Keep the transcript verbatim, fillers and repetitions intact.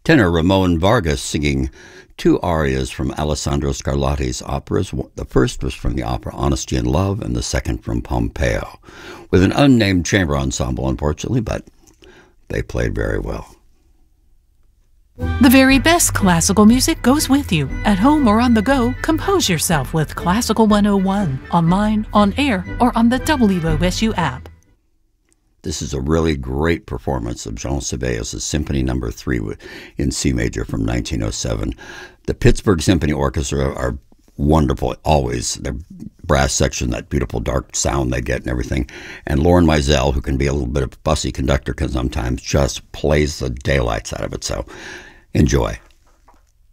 Tenor Ramon Vargas singing two arias from Alessandro Scarlatti's operas. The first was from the opera Honesty and Love, and the second from Pompeo, with an unnamed chamber ensemble, unfortunately, but they played very well. The very best classical music goes with you. At home or on the go, compose yourself with Classical one oh one, online, on air, or on the W O S U app. This is a really great performance of Jean Sibelius' Symphony Number Three in C major from nineteen oh seven. The Pittsburgh Symphony Orchestra are wonderful, always. Their brass section, that beautiful dark sound they get and everything. And Lauren Mizell, who can be a little bit of a fussy conductor sometimes, just plays the daylights out of it. So enjoy.